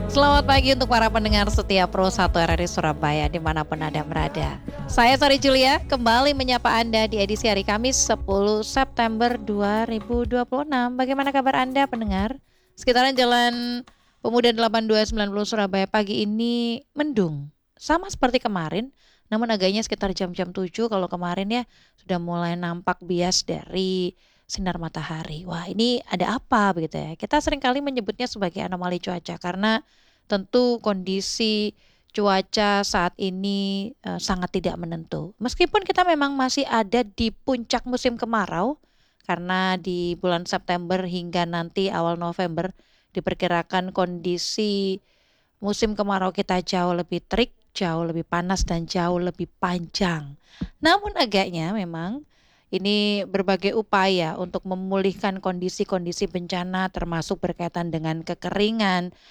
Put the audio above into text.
Selamat pagi untuk para pendengar setia Pro 1 RRI Surabaya dimanapun Anda berada. Saya Sari Julia kembali menyapa Anda di edisi hari Kamis 10 September 2026. Bagaimana kabar Anda pendengar? Sekitaran Jalan Pemuda 8290 Surabaya pagi ini mendung. Sama seperti kemarin, namun agaknya sekitar jam-jam 7 kalau kemarin ya sudah mulai nampak bias dari sinar matahari. Wah, ini ada apa begitu ya? Kita seringkali menyebutnya sebagai anomali cuaca karena tentu kondisi cuaca saat ini sangat tidak menentu. Meskipun kita memang masih ada di puncak musim kemarau, karena di bulan September hingga nanti awal November diperkirakan kondisi musim kemarau kita jauh lebih terik, jauh lebih panas dan jauh lebih panjang. Namun agaknya memang ini berbagai upaya untuk memulihkan kondisi-kondisi bencana termasuk berkaitan dengan kekeringan,